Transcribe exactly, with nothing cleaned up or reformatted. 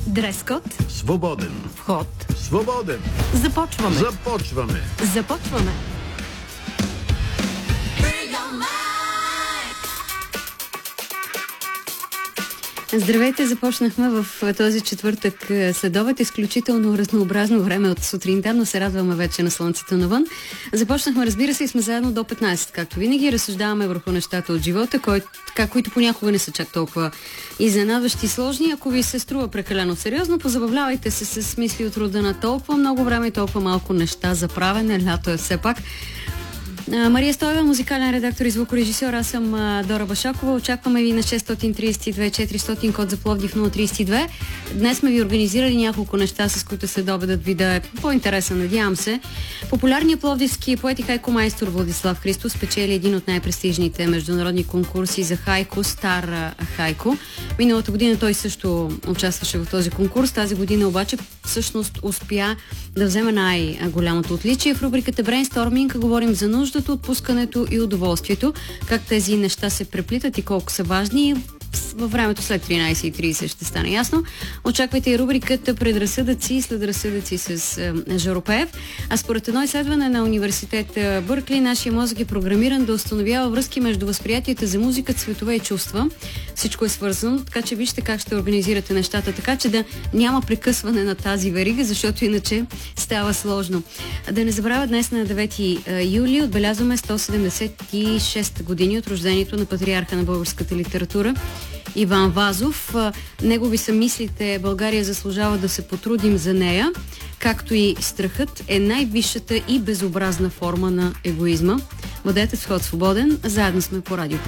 Дрес-код. Свободен. Вход. Свободен. Започваме. Започваме. Започваме. Здравейте, започнахме в този четвъртък следобед. Изключително разнообразно време от сутринта, но се радваме вече на слънцето навън. Започнахме, разбира се, и сме заедно до петнайсет. Както винаги, разсъждаваме върху нещата от живота, кой, така, които понякога не са чак толкова изненадващи и сложни. Ако ви се струва прекалено сериозно, позабавлявайте се с мисли от рода на толкова много време и толкова малко неща за правене. Лято е все пак. Мария Стоева, музикален редактор и звукорежисьор. Аз съм Дора Башакова. Очакваме ви на шест три две четиристотин, код за Пловдив нула три две. Днес сме ви организирали няколко неща, с които следобедът ви да е по-интересен, надявам се. Популярният пловдивски поет и хайко-майстор Владислав Христов спечели един от най-престижните международни конкурси за хайко, Стар хайко. Миналата година той също участваше в този конкурс. Тази година обаче всъщност успя да вземе най-голямото отличие. В рубриката Брейнсторминг говорим за нужда, отпускането и удоволствието, как тези неща се преплитат и колко са важни. Във времето след тринайсет и трийсет ще стане ясно. Очаквайте и рубриката Предразсъдъци и следразсъдъци с е, Жоропеев. А според едно изследване на университет Бъркли, нашия мозък е програмиран да установява връзки между възприятията за музика, цветове и чувства. Всичко е свързано, така че вижте как ще организирате нещата, така че да няма прекъсване на тази верига, защото иначе става сложно. Да не забравя, днес на девети юли отбелязваме сто седемдесет и шест години от рождението на патриарха на българската литература Иван Вазов. Негови са мислите: България заслужава да се потрудим за нея, както и страхът е най-висшата и безобразна форма на егоизма. Бъдете с ход свободен, заедно сме по радио.